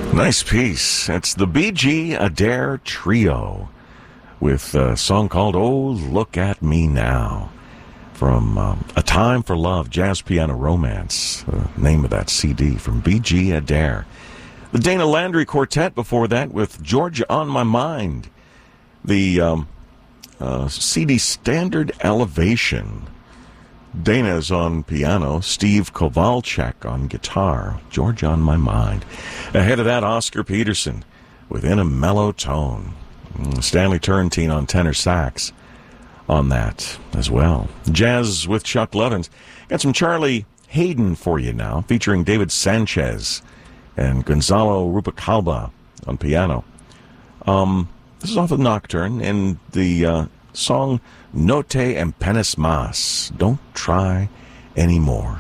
Nice piece. It's the B.G. Adair Trio with a song called Oh, Look at Me Now from A Time for Love, Jazz Piano Romance, name of that CD from B.G. Adair. The Dana Landry Quartet before that with Georgia on My Mind. The CD Standard Elevation. Dana's on piano, Steve Kowalczyk on guitar, Georgia on My Mind. Ahead of that, Oscar Peterson with In a Mellow Tone. Stanley Turrentine on tenor sax on that as well. Jazz with Chuck Levins. Got some Charlie Hayden for you now, featuring David Sanchez and Gonzalo Rubalcaba on piano. This is off of Nocturne, and the song No te empenes más, don't try anymore.